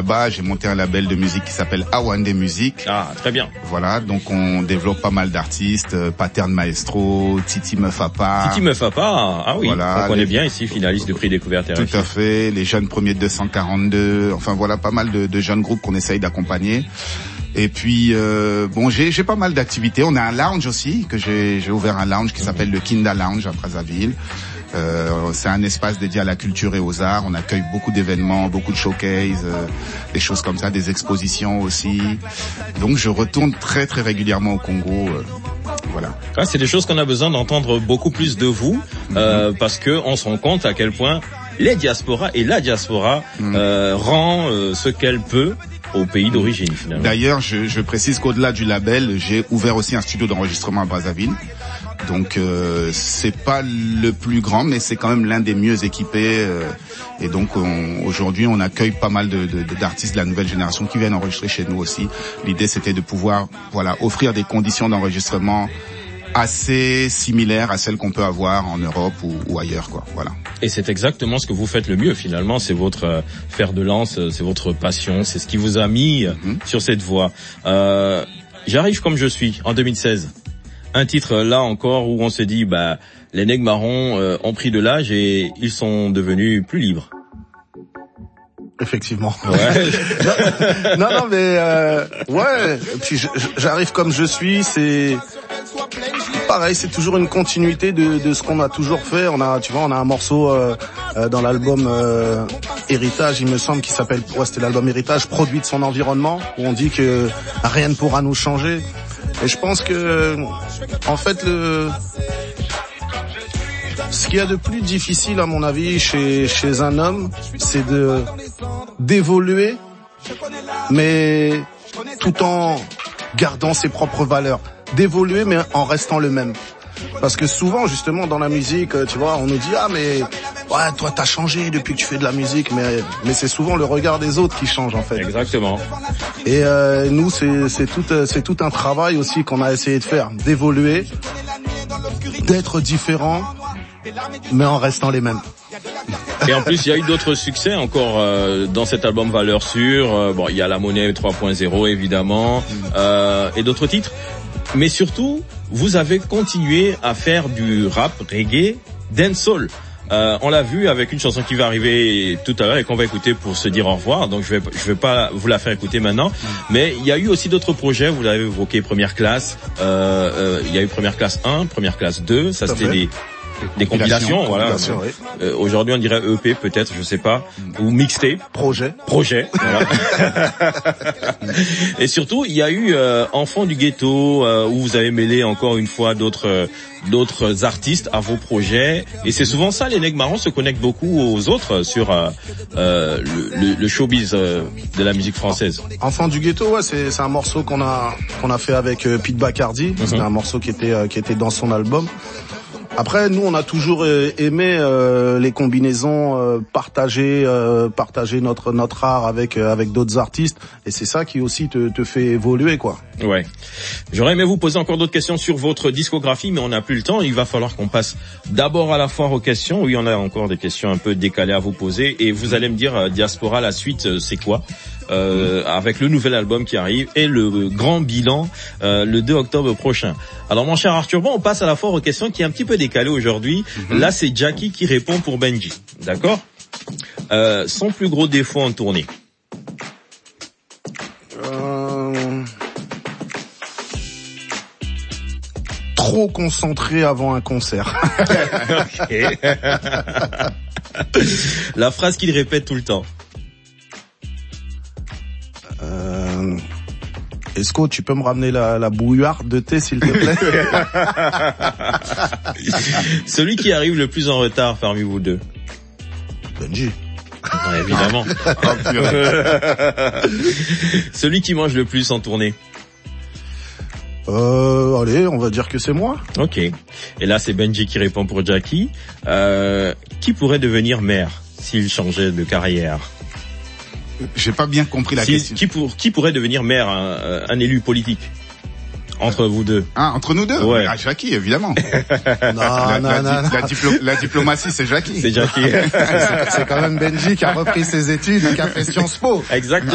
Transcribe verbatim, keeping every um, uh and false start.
là-bas, j'ai monté un label de musique qui s'appelle Awande Music. Ah, très bien. Voilà, donc on développe pas mal d'artistes, euh, Pattern Maestro, Titi Meufapa. Titi Meufapa, ah oui, voilà, on connaît les... bien ici, finaliste du prix Découverte R F I. Tout à fait, les jeunes premiers de deux cent quarante-deux, enfin voilà, pas mal de, de jeunes groupes qu'on essaye d'accompagner. Et puis euh, bon, j'ai j'ai pas mal d'activités. On a un lounge aussi que j'ai j'ai ouvert un lounge qui s'appelle le Kinda Lounge à Brazzaville. Euh, c'est un espace dédié à la culture et aux arts. On accueille beaucoup d'événements, beaucoup de showcases, euh, des choses comme ça, des expositions aussi. Donc je retourne très très régulièrement au Congo. Euh, voilà. Ah, c'est des choses qu'on a besoin d'entendre beaucoup plus de vous, euh, mm-hmm. parce que on se rend compte à quel point les diasporas et la diaspora mm-hmm. euh, rend euh, ce qu'elle peut au pays d'origine finalement. D'ailleurs, je, je précise qu'au-delà du label, j'ai ouvert aussi un studio d'enregistrement à Brazzaville. Donc euh, c'est pas le plus grand, mais c'est quand même l'un des mieux équipés. Euh, et donc on, aujourd'hui, on accueille pas mal de, de, d'artistes de la nouvelle génération qui viennent enregistrer chez nous aussi. L'idée, c'était de pouvoir, voilà, offrir des conditions d'enregistrement assez similaires à celles qu'on peut avoir en Europe ou, ou ailleurs, quoi. Voilà. Et c'est exactement ce que vous faites le mieux finalement. C'est votre euh, fer de lance, c'est votre passion, c'est ce qui vous a mis mm-hmm. sur cette voie. Euh, j'arrive comme je suis en deux mille seize. Un titre là encore où on se dit bah les nègres marrons euh, ont pris de l'âge et ils sont devenus plus libres. Effectivement. Ouais. non, non, mais euh, ouais. Et puis je, j'arrive comme je suis. C'est pareil. C'est toujours une continuité de, de ce qu'on a toujours fait. On a, tu vois, on a un morceau euh, euh, dans l'album euh, Héritage, il me semble, qui s'appelle, ouais, c'était l'album Héritage, produit de son environnement, où on dit que rien ne pourra nous changer. Et je pense que, en fait, le ce qu'il y a de plus difficile, à mon avis, chez chez un homme, c'est de d'évoluer, mais tout en gardant ses propres valeurs. D'évoluer, mais en restant le même. Parce que souvent, justement, dans la musique, tu vois, on nous dit ah mais ouais, toi t'as changé depuis que tu fais de la musique, mais mais c'est souvent le regard des autres qui change en fait. Exactement. Et euh, nous, c'est c'est tout c'est tout un travail aussi qu'on a essayé de faire, d'évoluer, d'être différent, mais en restant les mêmes. Et en plus, il y a eu d'autres succès encore euh, dans cet album Valeurs Sûres. Euh, bon, il y a La Monnaie trois point zéro évidemment, euh, et d'autres titres. Mais surtout, vous avez continué à faire du rap, reggae, dancehall. Euh, on l'a vu avec une chanson qui va arriver tout à l'heure et qu'on va écouter pour se dire au revoir. Donc je vais je vais pas vous la faire écouter maintenant. Mais il y a eu aussi d'autres projets. Vous l'avez évoqué, Première Classe. Euh, euh, il y a eu Première Classe un, Première Classe deux. Ça c'était des des compilations, voilà. Compilation, oui. Euh, aujourd'hui, on dirait E P peut-être, je sais pas, ou mixtape. Projet. Projet. Voilà. Et surtout, il y a eu euh, Enfants du ghetto, euh, où vous avez mêlé encore une fois d'autres euh, d'autres artistes à vos projets. Et c'est souvent ça, les nègres marrons se connectent beaucoup aux autres sur euh, euh, le, le, le showbiz euh, de la musique française. Enfants du ghetto, ouais, c'est c'est un morceau qu'on a qu'on a fait avec euh, Pete Bacardi. Mm-hmm. C'était un morceau qui était euh, qui était dans son album. Après, nous, on a toujours euh, aimé euh, les combinaisons, euh, partager, euh, partager notre notre art avec euh, avec d'autres artistes, et c'est ça qui aussi te te fait évoluer, quoi. Ouais. J'aurais aimé vous poser encore d'autres questions sur votre discographie, mais on n'a plus le temps. Il va falloir qu'on passe d'abord à la foire aux questions. Oui, on a encore des questions un peu décalées à vous poser, et vous allez me dire, euh, Diaspora, la suite, euh, c'est quoi? Euh, avec le nouvel album qui arrive et le grand bilan euh, le deux octobre prochain. Alors mon cher Arthur, bon, on passe à la foire aux questions qui est un petit peu décalée aujourd'hui. Mm-hmm. Là, c'est Jackie qui répond pour Benji. D'accord? Euh, son plus gros défaut en tournée? Euh... Trop concentré avant un concert. Okay. La phrase qu'il répète tout le temps. Euh, Esco, tu peux me ramener la, la bouillarde de thé, s'il te plaît? Celui qui arrive le plus en retard parmi vous deux? Benji. Ouais, évidemment. Celui qui mange le plus en tournée? Euh, allez, on va dire que c'est moi. Ok. Et là, c'est Benji qui répond pour Jackie. Euh, qui pourrait devenir maire s'il changeait de carrière? J'ai pas bien compris la si, question. Qui, pour, qui pourrait devenir maire, un, un élu politique entre vous deux? Ah, entre nous deux? Ouais. Ah, Jackie, évidemment. non, la, non, la, non, la, non. La, diplo- la diplomatie, c'est Jackie. C'est Jackie. c'est, c'est quand même Benji qui a repris ses études et qui a fait Sciences Po. Exactement.